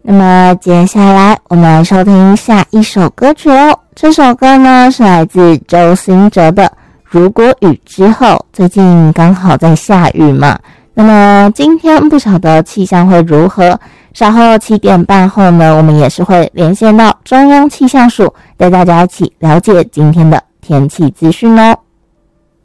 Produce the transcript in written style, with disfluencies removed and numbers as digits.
那么接下来我们来收听下一首歌曲喽。这首歌呢是来自周兴哲的《如果雨之后》。最近刚好在下雨嘛，那么今天不晓得气象会如何，稍后7点半后呢，我们也是会连线到中央气象署，带大家一起了解今天的天气资讯哦。